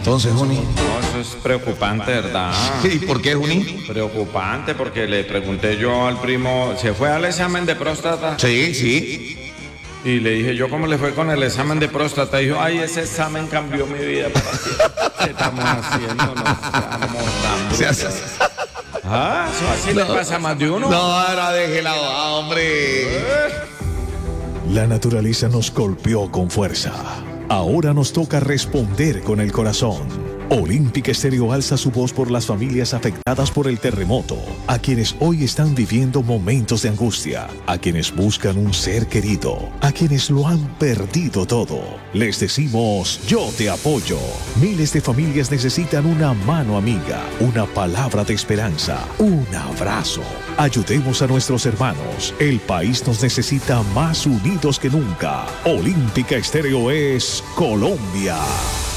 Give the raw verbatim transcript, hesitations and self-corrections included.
entonces, Juni? No, eso es preocupante, ¿verdad? ¿Y por qué, Juni? Preocupante porque le pregunté yo al primo, ¿se fue al examen de próstata? Sí, sí. Y le dije yo, ¿cómo le fue con el examen de próstata? Y dijo, ay, ese examen cambió mi vida. ¿Qué estamos haciendo? Nos estamos dando. Se hace... Ah, eso así no, le pasa a más de uno. No, ahora déjela, hombre. La naturaleza nos golpeó con fuerza. Ahora nos toca responder con el corazón. Olímpica Estéreo alza su voz por las familias afectadas por el terremoto, a quienes hoy están viviendo momentos de angustia, a quienes buscan un ser querido, a quienes lo han perdido todo. Les decimos, yo te apoyo. Miles de familias necesitan una mano amiga, una palabra de esperanza, un abrazo. Ayudemos a nuestros hermanos. El país nos necesita más unidos que nunca. Olímpica Estéreo es Colombia.